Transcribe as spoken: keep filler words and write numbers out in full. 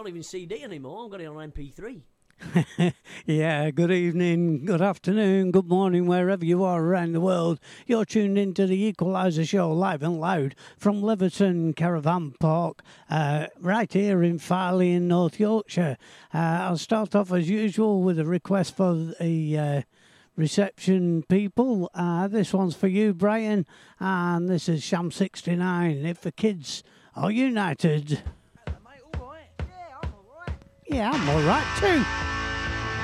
not even C D anymore. I've got it on M P three. Yeah, good evening, good afternoon, good morning, wherever you are around the world. You're tuned into the Equaliser Show, live and loud from Leverton Caravan Park, uh, right here in Farley in North Yorkshire. Uh, I'll start off as usual with a request for the uh, reception people. Uh, this one's for you, Brian, and this is Sham sixty-nine. If the kids are united. Hello, mate, all right? Yeah, I'm all right. Yeah, I'm all right too.